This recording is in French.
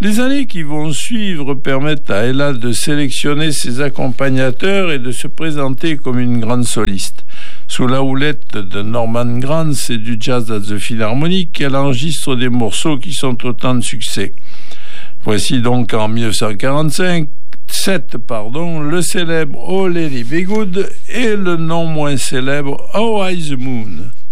Les années qui vont suivre permettent à Ella de sélectionner ses accompagnateurs et de se présenter comme une grande soliste. Sous la houlette de Norman Granz et du Jazz at the Philharmonic, elle enregistre des morceaux qui sont autant de succès. Voici donc en 1947, le célèbre Oh Lady Be Good et le non moins célèbre Oh High the Moon.